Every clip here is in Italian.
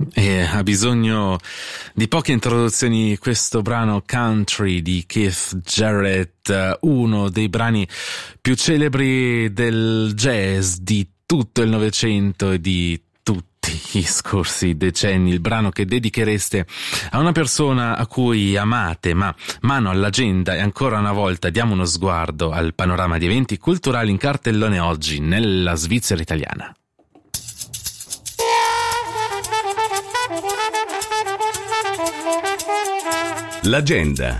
E ha bisogno di poche introduzioni questo brano Country di Keith Jarrett, uno dei brani più celebri del jazz di tutto il Novecento e di tutti gli scorsi decenni, il brano che dedichereste a una persona a cui amate, ma mano all'agenda e ancora una volta diamo uno sguardo al panorama di eventi culturali in cartellone oggi nella Svizzera italiana. L'agenda.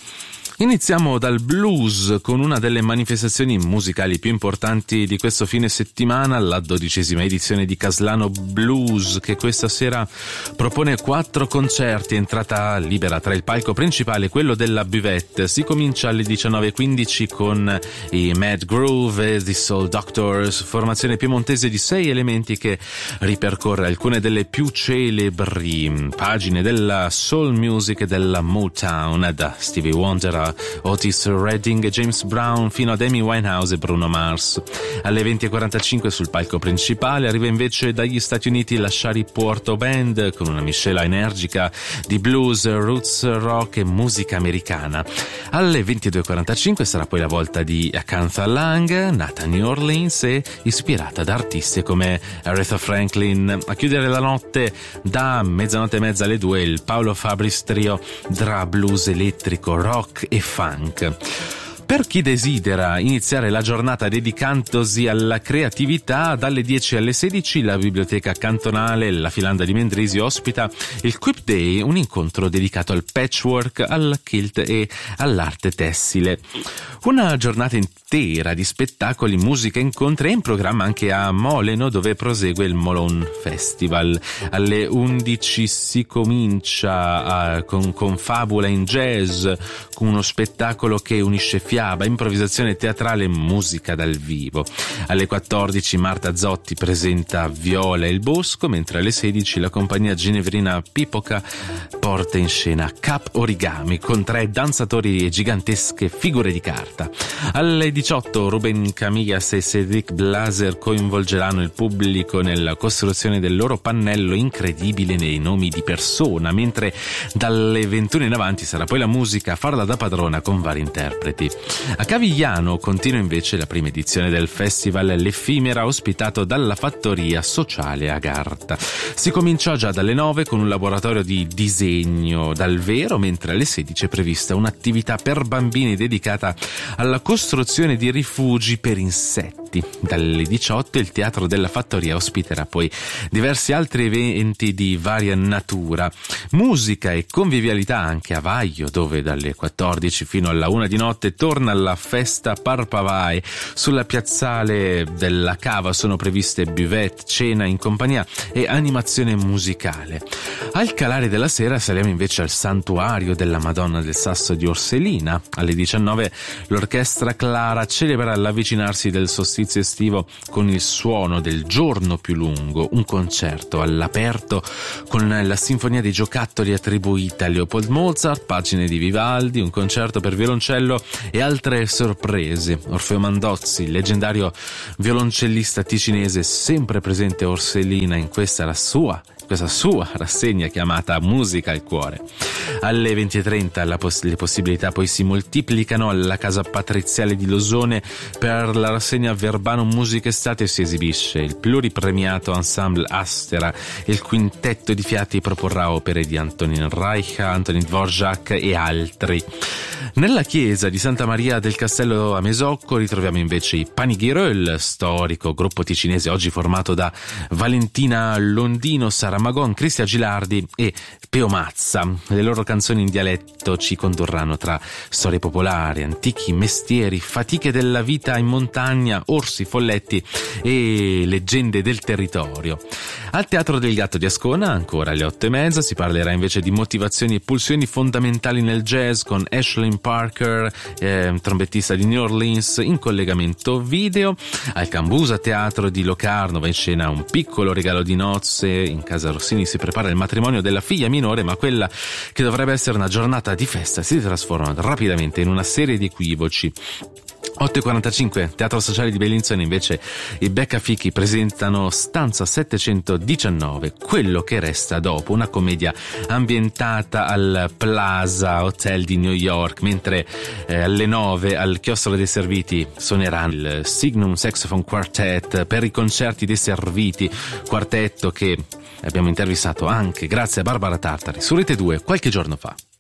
Iniziamo dal blues con una delle manifestazioni musicali più importanti di questo fine settimana, la 12ª edizione di Caslano Blues, che questa sera propone 4 concerti, entrata libera tra il palco principale e quello della Buvette. Si comincia alle 19:15 con i Mad Groove e The Soul Doctors, formazione piemontese di 6 elementi che ripercorre alcune delle più celebri pagine della soul music e della Motown, da Stevie Wonder, Otis Redding e James Brown fino ad Amy Winehouse e Bruno Mars. Alle 20:45 sul palco principale arriva invece dagli Stati Uniti la Shari Puerto Band con una miscela energica di blues, roots, rock e musica americana. Alle 22:45 sarà poi la volta di Acantha Lang, nata a New Orleans e ispirata da artisti come Aretha Franklin. A chiudere la notte da 00:30 alle 2 il Paolo Fabris Trio tra blues elettrico, rock e funk. Per chi desidera iniziare la giornata dedicandosi alla creatività, dalle 10 alle 16 la biblioteca cantonale La Filanda di Mendrisio ospita il Quip Day, un incontro dedicato al patchwork, al kilt e all'arte tessile. Una giornata intera di spettacoli, musica e incontri è in programma anche a Moleno, dove prosegue il Molon Festival. Alle 11 si comincia con Fabula in jazz, con uno spettacolo che unisce fiaba, improvvisazione teatrale e musica dal vivo. Alle 14 Marta Zotti presenta Viola e il Bosco, mentre alle 16 la compagnia ginevrina Pipoca porta in scena Cap Origami con 3 danzatori e gigantesche figure di carta. Alle 18 Ruben Camillas e Cedric Blaser coinvolgeranno il pubblico nella costruzione del loro pannello incredibile nei nomi di persona, mentre dalle 21 in avanti sarà poi la musica a farla da padrona con vari interpreti. A Cavigliano continua invece la prima edizione del festival L'Effimera, ospitato dalla Fattoria Sociale Agartha. Si comincia già dalle 9 con un laboratorio di disegno dal vero, mentre alle 16 è prevista un'attività per bambini dedicata alla costruzione di rifugi per insetti. Dalle 18 il Teatro della Fattoria ospiterà poi diversi altri eventi di varia natura. Musica e convivialità anche a Vaglio, dove dalle 14 fino alla 1 di notte torna la festa Parpavai. Sulla piazzale della Cava sono previste buvette, cena in compagnia e animazione musicale. Al calare della sera saliamo invece al Santuario della Madonna del Sasso di Orselina. Alle 19 l'Orchestra Clara celebra l'avvicinarsi del solstizio estivo con il suono del giorno più lungo, un concerto all'aperto con la Sinfonia dei Giocattoli attribuita a Leopold Mozart, pagine di Vivaldi, un concerto per violoncello e altre sorprese. Orfeo Mandozzi, il leggendario violoncellista ticinese sempre presente a Orselina in questa sua rassegna chiamata Musica al Cuore. Alle 20:30 le possibilità poi si moltiplicano alla Casa Patriziale di Losone. Per la rassegna Verbanum Musica Estate si esibisce il pluripremiato Ensemble Astera. Il quintetto di fiati proporrà opere di Antonin Reich, Antonin Dvorak e altri. Nella chiesa di Santa Maria del Castello a Mesocco ritroviamo invece i Panighiröl, storico gruppo ticinese oggi formato da Valentina Londino, Sara Magon, Cristian Gilardi e Peo Mazza. Le loro canzoni in dialetto ci condurranno tra storie popolari, antichi mestieri, fatiche della vita in montagna, orsi, folletti e leggende del territorio. Al Teatro del Gatto di Ascona, ancora alle 8:30, si parlerà invece di motivazioni e pulsioni fondamentali nel jazz con Ashlyn Parker, trombettista di New Orleans, in collegamento video. Al Cambusa Teatro di Locarno va in scena Un piccolo regalo di nozze. In casa Rossini si prepara il matrimonio della figlia minore, ma quella che dovrebbe essere una giornata di festa si trasforma rapidamente in una serie di equivoci. 8.45, Teatro Sociale di Bellinzona invece i Beccafichi presentano Stanza 719, Quello che resta dopo, una commedia ambientata al Plaza Hotel di New York, mentre alle 9 al Chiostro dei Serviti suoneranno il Signum Saxophone Quartet per i concerti dei Serviti, quartetto che abbiamo intervistato anche grazie a Barbara Tartari su Rete 2 qualche giorno fa.